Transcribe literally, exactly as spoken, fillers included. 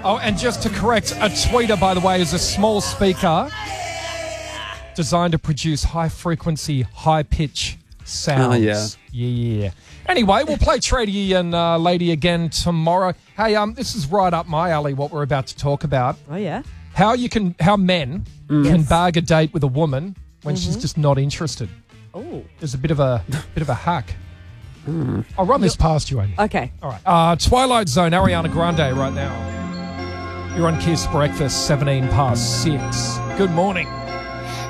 Oh, and just to correct, a tweeter, by the way, is a small speaker designed to produce high-frequency, high-pitch sounds. Oh, yeah. Yeah. Anyway, we'll play Tradie and uh, Lady again tomorrow. Hey, um, this is right up my alley, what we're about to talk about. Oh, yeah? How you can, how men Mm. can Yes. bag a date with a woman when Mm-hmm. she's just not interested. Oh. There's a bit of a bit of a hack. I'll run this past you, Amy. Okay. All right. Uh, Twilight Zone, Ariana Grande right now. You're on Kiss Breakfast, seventeen past six. Good morning.